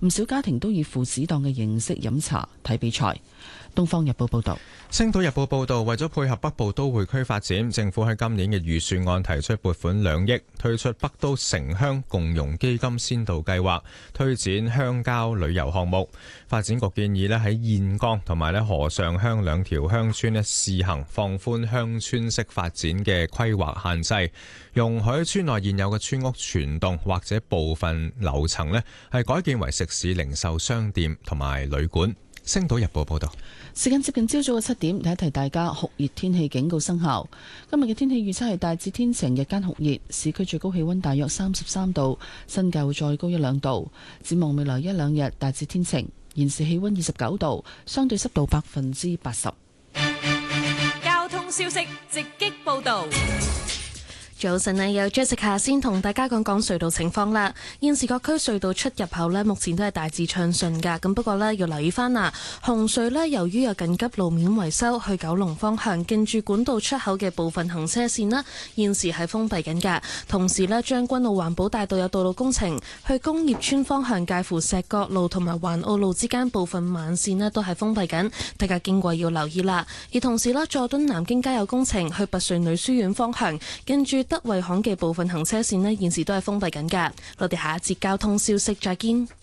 唔少家庭都以父子檔嘅形式飲茶睇比賽。東方日報報道。 星島日報報道，為咗配合北部都會區發展，政府喺今年嘅預算案提出撥款2億，推出北都城鄉共融基金先導計劃，推展鄉郊旅遊項目。發展局建議喺燕崗同埋河上鄉兩條鄉村試行放寬鄉村式發展嘅規劃限制，容許村內現有嘅村屋全棟或者部分樓層係改建為食肆、零售商店同埋旅館。星島日報報道。 時間接近朝早嘅7點，提一提大家酷熱天氣警告生效。今日嘅天氣預測係大致天晴，日間酷熱，市區最高氣溫大約33度，新界會再高1-2度。展望未來1-2日大致天晴，現時氣溫29度，相對濕度80%。 交通消息直擊報道。 早晨啊，有 Jessica 先同大家講隧道情況啦。現時各區隧道出入口目前都係大致暢順噶，咁不過要留意翻啊，紅隧由於有緊急路面維修，去九龍方向近住管道出口嘅部分行車線現時係封閉緊噶。同時將軍澳環保大道有道路工程，去工業村方向介乎石角路同埋環澳路之間部分慢線都係封閉緊，大家經過要留意啦。而同時佐敦南京街有工程，去拔萃女書院方向跟住德惠巷嘅部分行車線現時都係封閉緊㗎。我哋下一節交通消息再見。